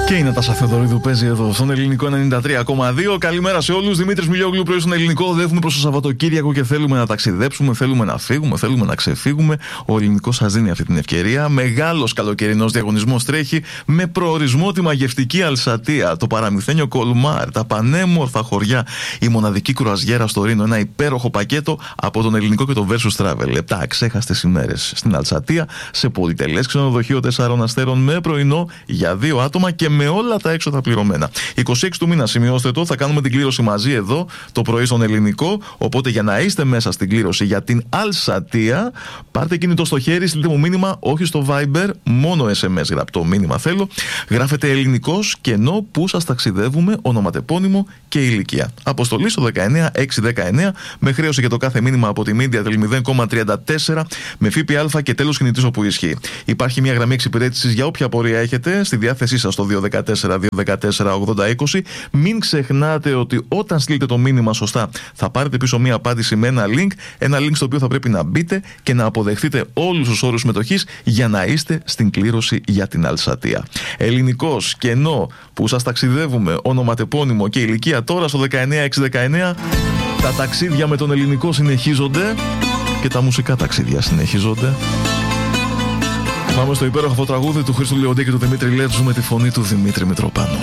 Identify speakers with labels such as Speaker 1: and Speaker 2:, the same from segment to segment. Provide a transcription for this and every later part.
Speaker 1: Και η Νατάσα Θεοδωρίδου παίζει εδώ στον ελληνικό 93,2. Καλημέρα σε όλους. Δημήτρης Μιλιόγλου, πρωί στον ελληνικό. Οδεύουμε προς το Σαββατοκύριακο και θέλουμε να ταξιδέψουμε, θέλουμε να φύγουμε, θέλουμε να ξεφύγουμε. Ο ελληνικός σας δίνει αυτή την ευκαιρία. Μεγάλος καλοκαιρινός διαγωνισμός τρέχει με προορισμό τη μαγευτική Αλσατία, το παραμυθένιο Κολμάρ, τα πανέμορφα χωριά, η μοναδική κρουαζιέρα στο Ρήνο. Ένα υπέροχο πακέτο από τον ελληνικό και το Versus Travel. 7 αξέχαστες ημέρες στην Αλσατία, σε πολυτελές ξενοδοχείο 4 αστέρων με πρωινό για 2 άτομα και με όλα τα έξοδα πληρωμένα. 26 του μήνα, σημειώστε το, θα κάνουμε την κλήρωση μαζί εδώ το πρωί στον ελληνικό. Οπότε για να είστε μέσα στην κλήρωση για την Αλσατία, πάρτε κινητό στο χέρι, στείλτε μου μήνυμα, όχι στο Viber, μόνο SMS γραπτό μήνυμα θέλω. Γράφετε ελληνικός, κενό, που σας ταξιδεύουμε, ονοματεπώνυμο και ηλικία. Αποστολή στο 19619 με χρέωση για το κάθε μήνυμα από τη Mediatel 0,34 με ΦΠΑ και τέλος κινητής όπου ισχύει. Υπάρχει μια γραμμή εξυπηρέτησης για όποια απορία έχετε στη διάθεσή σας στο 214-214-8020. Μην ξεχνάτε ότι όταν στείλετε το μήνυμα σωστά θα πάρετε πίσω μια απάντηση με ένα link στο οποίο θα πρέπει να μπείτε και να αποδεχτείτε όλους τους όρους συμμετοχής για να είστε στην κλήρωση για την Αλσατία. Ελληνικός, κενό, που σας ταξιδεύουμε, ονοματεπώνυμο και ηλικία τώρα στο 19619. Τα ταξίδια με τον ελληνικό συνεχίζονται και τα μουσικά ταξίδια συνεχίζονται. Πάμε στο υπέροχο αυτό τραγούδι του Χρήστου Λεοντή και του Δημήτρη Λέτζου με τη φωνή του Δημήτρη Μητροπάνου.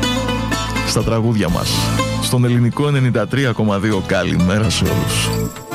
Speaker 1: Στα τραγούδια μας, στον ελληνικό 93,2. Καλημέρα σε όλους.